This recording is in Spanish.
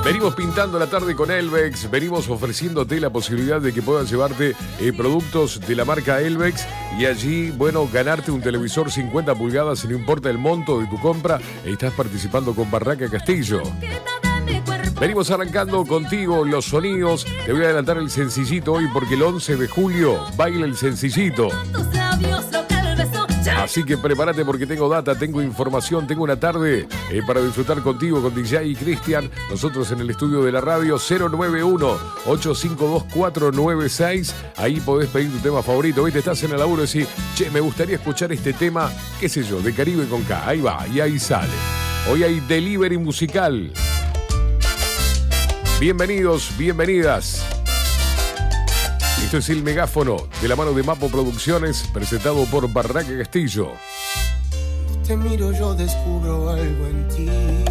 Venimos pintando la tarde con Elvex, venimos ofreciéndote la posibilidad de que puedas llevarte productos de la marca Elvex y allí, bueno, ganarte un televisor 50 pulgadas, no importa el monto de tu compra, estás participando con Barraca Castillo. Venimos arrancando contigo los sonidos, te voy a adelantar el sencillito hoy porque el 11 de julio baila el sencillito. Así que prepárate porque tengo data, tengo información, tengo una tarde para disfrutar contigo, con DJ y Cristian. Nosotros en el estudio de la radio 091-852-496. Ahí podés pedir tu tema favorito. Viste, estás en el laburo y decís, che, me gustaría escuchar este tema, qué sé yo, de Caribe con K. Ahí va, y ahí sale. Hoy hay delivery musical. Bienvenidos, bienvenidas. Esto es El Megáfono, de la mano de Mapo Producciones, presentado por Barraca Castillo. Te miro, yo descubro algo en ti.